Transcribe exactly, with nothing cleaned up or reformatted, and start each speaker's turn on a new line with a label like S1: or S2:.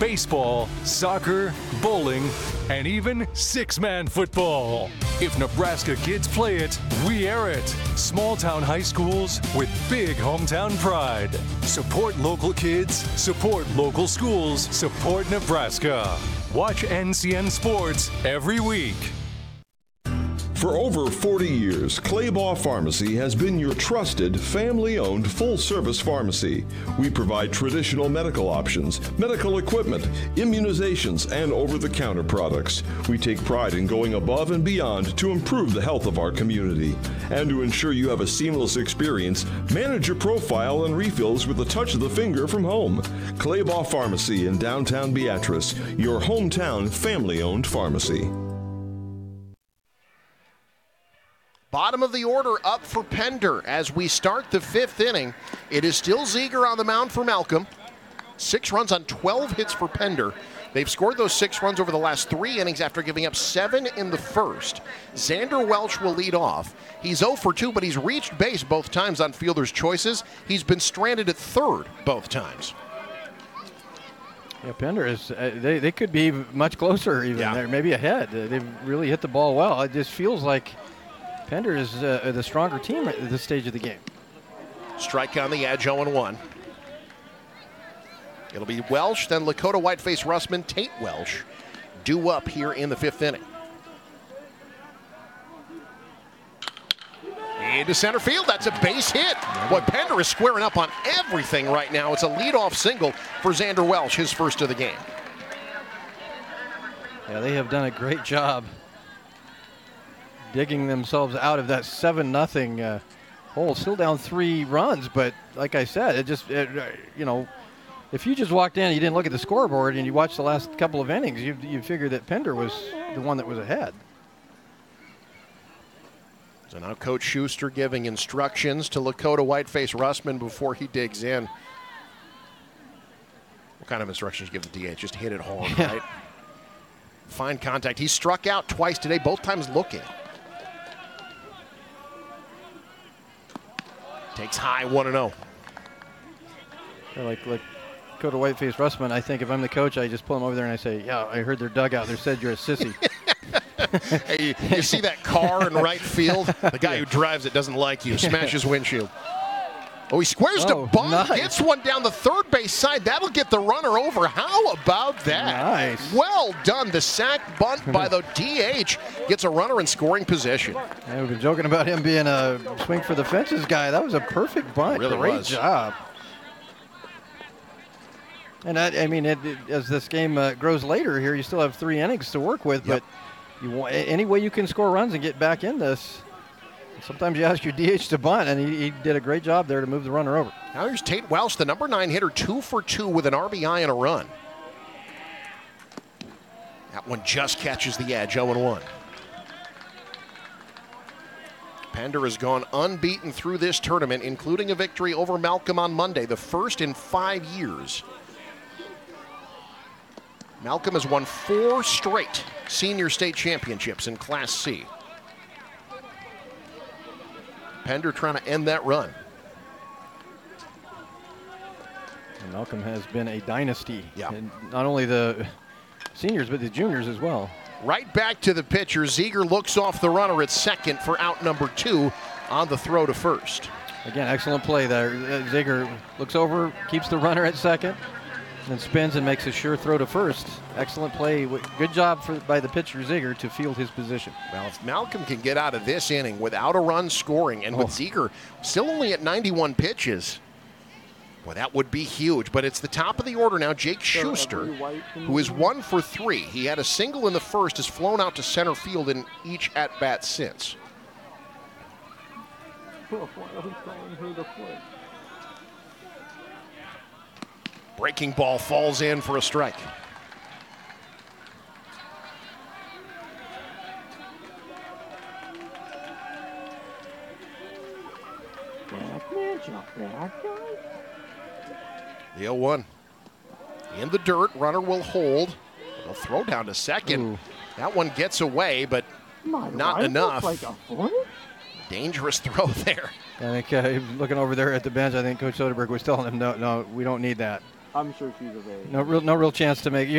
S1: baseball, soccer, bowling, and even six-man football. If Nebraska kids play it, we air it. Small-town high schools with big hometown pride. Support local kids, support local schools, support Nebraska. Watch N C N Sports every week.
S2: For over forty years, Claybaugh Pharmacy has been your trusted, family-owned, full-service pharmacy. We provide traditional medical options, medical equipment, immunizations, and over-the-counter products. We take pride in going above and beyond to improve the health of our community. And to ensure you have a seamless experience, manage your profile and refills with a touch of the finger from home. Claybaugh Pharmacy in downtown Beatrice, your hometown family-owned pharmacy.
S3: Bottom of the order up for Pender as we start the fifth inning. It is still Ziegler on the mound for Malcolm. Six runs on twelve hits for Pender. They've scored those six runs over the last three innings after giving up seven in the first. Xander Welch will lead off. He's oh for two, but he's reached base both times on fielder's choices. He's been stranded at third both times.
S4: Yeah, Pender is, uh, they, they could be much closer even,
S3: Yeah.
S4: there, maybe ahead. Uh, they've really hit the ball well. It just feels like Pender is uh, the stronger team at this stage of the game.
S3: Strike on the edge, oh and one. It'll be Welsh, then Lakota Whiteface Russman, Tate Welsh, due up here in the fifth inning. Into center field, that's a base hit. Boy, Pender is squaring up on everything right now. It's a leadoff single for Xander Welsh, his first of the game.
S4: Yeah, they have done a great job digging themselves out of that seven nothing uh, hole. Still down three runs, but like I said, it just, it, uh, you know, if you just walked in and you didn't look at the scoreboard and you watched the last couple of innings, you you figure that Pender was the one that was ahead.
S3: So now Coach Schuster giving instructions to Lakota Whiteface Russman before he digs in. What kind of instructions give the D H? Just hit it hard, right? Fine contact. He struck out twice today, both times looking. Takes high, one and oh.
S4: Like, like Dakota Whiteface Russman, I think if I'm the coach, I just pull him over there and I say, yeah, I heard their dugout. They said you're a sissy.
S3: Hey, you, you see that car in right field? The guy who drives it doesn't like you. Smashes windshield. Oh, he squares
S4: Oh,
S3: to bunt,
S4: nice.
S3: gets one down the third base side. That'll get the runner over. How about that?
S4: Nice.
S3: Well done. The sack bunt by the D H gets a runner in scoring position.
S4: Yeah, we've been joking about him being a swing for the fences guy. That was a perfect bunt.
S3: Really
S4: Great
S3: was.
S4: job. And I, I mean, it, it, as this game uh, grows later here, you still have three innings to work with.
S3: Yep.
S4: But you want, any way you can score runs and get back in this, sometimes you ask your D H to bunt, and he, he did a great job there to move the runner over.
S3: Now here's Tate Welsh, the number nine hitter, two for two with an R B I and a run. That one just catches the edge, oh and one. Pender has gone unbeaten through this tournament, including a victory over Malcolm on Monday, the first in five years. Malcolm has won four straight senior state championships in Class C. Pender trying to end that run.
S4: And Malcolm has been a dynasty.
S3: Yeah.
S4: And not only the seniors, but the juniors as well.
S3: Right back to the pitcher. Ziegler looks off the runner at second for out number two on the throw to first.
S4: Again, excellent play there. Uh, Ziegler looks over, keeps the runner at second, and spins and makes a sure throw to first. Excellent play. Good job for, by the pitcher, Ziegler, to field his position.
S3: Well, if Malcolm can get out of this inning without a run scoring, and with
S4: Oh.
S3: Ziegler still only at ninety-one pitches, well, that would be huge. But it's the top of the order now. Jake Schuster, who is one for three. He had a single in the first, has flown out to center field in each at-bat since. Breaking ball falls in for a strike. The oh one. In the dirt, runner will hold. They'll throw down to second.
S4: Ooh.
S3: That one gets away, but not enough. Dangerous throw there.
S4: I think uh, looking over there at the bench, I think Coach Soderberg was telling him, no, no, we don't need that.
S5: I'm sure she's available.
S4: No real, no real chance to make. You